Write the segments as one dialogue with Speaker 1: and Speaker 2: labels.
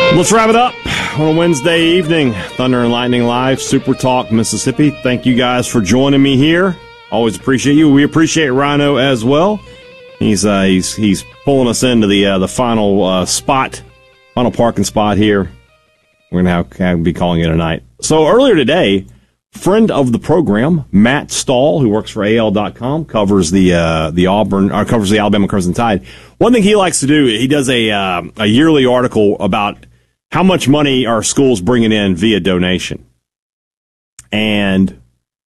Speaker 1: Let's wrap it up on a Wednesday evening. Thunder and Lightning Live, Super Talk Mississippi. Thank you guys for joining me here. Always appreciate you. We appreciate Rhino as well. He's pulling us into the final spot, final parking spot here. We're gonna have be calling it a night. So earlier today, friend of the program, Matt Stahl, who works for AL.com, covers the Auburn or covers the Alabama Crimson Tide. One thing he likes to do, he does a yearly article about how much money are schools bringing in via donation. And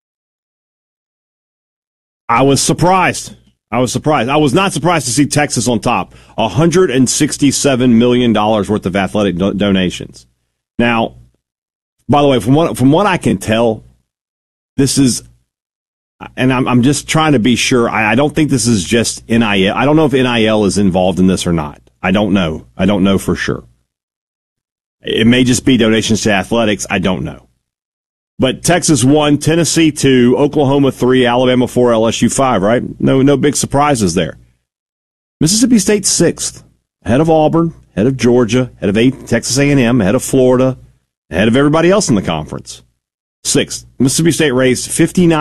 Speaker 1: I was surprised. I was not surprised to see Texas on top. $167 million worth of athletic donations. Now, by the way, from what I can tell, this is, and I'm just trying to be sure, I don't think this is just NIL. I don't know if NIL is involved in this or not. I don't know. I don't know for sure. It may just be donations to athletics. I don't know. But Texas 1, Tennessee 2, Oklahoma 3, Alabama 4, LSU 5, right? No big surprises there. Mississippi State 6th, ahead of Auburn, ahead of Georgia, ahead of Texas A&M, ahead of Florida, ahead of everybody else in the conference. 6th, Mississippi State raised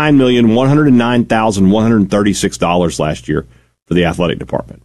Speaker 1: $59,109,136 last year for the athletic department.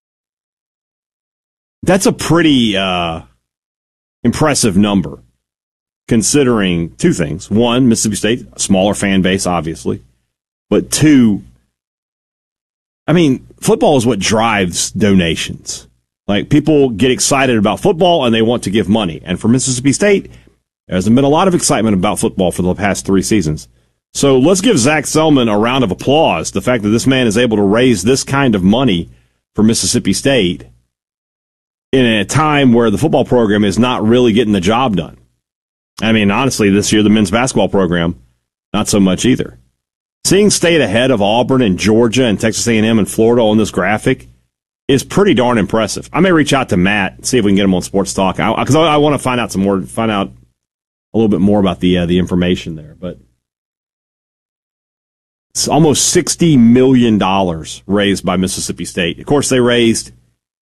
Speaker 1: That's a pretty impressive number, considering two things. One, Mississippi State, a smaller fan base, obviously. But two, I mean, football is what drives donations. Like, people get excited about football and they want to give money. And for Mississippi State, there hasn't been a lot of excitement about football for the past 3 seasons. So let's give Zach Selman a round of applause. The fact that this man is able to raise this kind of money for Mississippi State in a time where the football program is not really getting the job done. I mean, honestly, this year, the men's basketball program, not so much either. Seeing State ahead of Auburn and Georgia and Texas A&M and Florida on this graphic is pretty darn impressive. I may reach out to Matt and see if we can get him on Sports Talk, because I want to find out a little bit more about the information there. But it's almost $60 million raised by Mississippi State. Of course, they raised.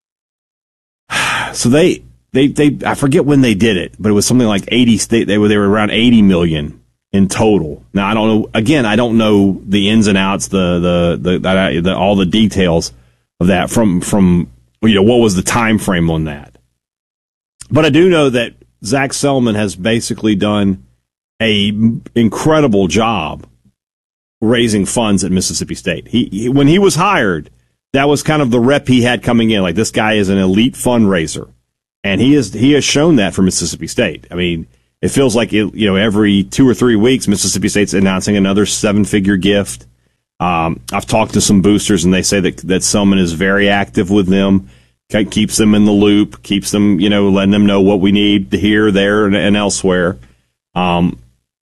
Speaker 1: So they I forget when they did it, but it was something like 80 state. They were around 80 million in total. Now I don't know. Again, I don't know the ins and outs, the all the details of that from what was the time frame on that. But I do know that Zach Selman has basically done a incredible job raising funds at Mississippi State. He when he was hired, that was kind of the rep he had coming in. Like, this guy is an elite fundraiser, and he has shown that for Mississippi State. I mean, it feels like every 2 or 3 weeks, Mississippi State's announcing another 7-figure gift. I've talked to some boosters, and they say that Selman is very active with them, keeps them in the loop, keeps them, letting them know what we need here, there, and elsewhere. I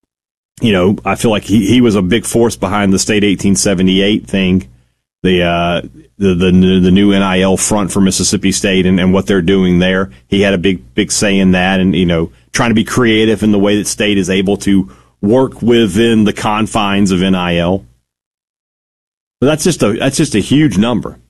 Speaker 1: feel like he was a big force behind the State 1878 thing. The new NIL front for Mississippi State and what they're doing there. He had a big say in that, and trying to be creative in the way that State is able to work within the confines of NIL. But that's just a huge number.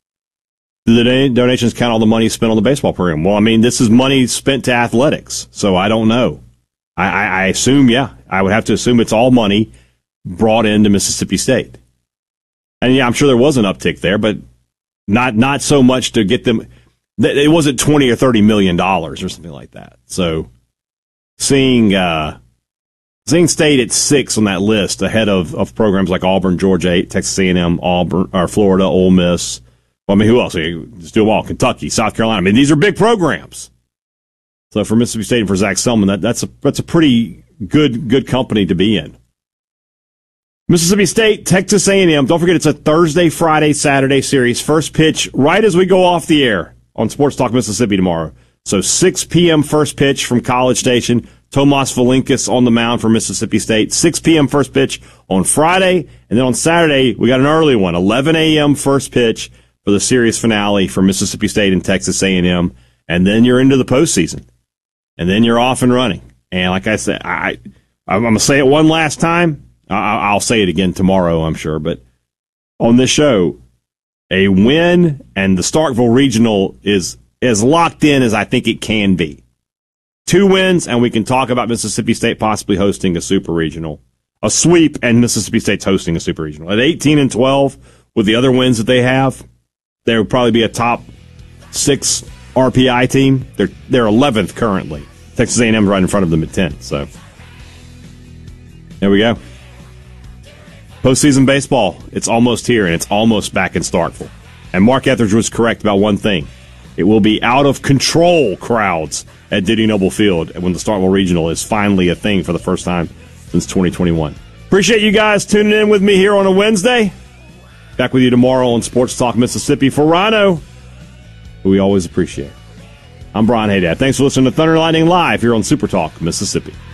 Speaker 1: Do the donations count all the money spent on the baseball program? Well, I mean, this is money spent to athletics, so I don't know. I assume, yeah, I would have to assume it's all money brought into Mississippi State. And yeah, I'm sure there was an uptick there, but not so much to get them. It wasn't $20 or $30 million or something like that. So seeing State at 6 on that list, ahead of programs like Auburn, Georgia 8, Texas A&M, Auburn, or Florida, Ole Miss. Well, I mean, who else? Just do them all. Kentucky, South Carolina. I mean, these are big programs. So for Mississippi State and for Zach Selman, that's a pretty good company to be in. Mississippi State, Texas A&M. Don't forget, it's a Thursday, Friday, Saturday series. First pitch right as we go off the air on Sports Talk Mississippi tomorrow. So 6 p.m. first pitch from College Station. Tomas Valinkas on the mound for Mississippi State. 6 p.m. first pitch on Friday. And then on Saturday, we got an early one, 11 a.m. first pitch for the series finale for Mississippi State and Texas A&M. And then you're into the postseason. And then you're off and running. And like I said, I'm going to say it one last time. I'll say it again tomorrow, I'm sure. But on this show, a win and the Starkville Regional is as locked in as I think it can be. 2 wins, and we can talk about Mississippi State possibly hosting a super regional. A sweep, and Mississippi State's hosting a super regional. At 18-12, with the other wins that they have, they would probably be a top 6 RPI team. They're 11th currently. Texas A&M right in front of them at 10. So there we go. Postseason baseball, it's almost here, and it's almost back in Starkville. And Mark Etheridge was correct about one thing. It will be out-of-control crowds at Diddy Noble Field when the Starkville Regional is finally a thing for the first time since 2021. Appreciate you guys tuning in with me here on a Wednesday. Back with you tomorrow on Sports Talk Mississippi. For Rhino, who we always appreciate, I'm Brian Haydad. Thanks for listening to Thunder and Lightning Live here on Super Talk Mississippi.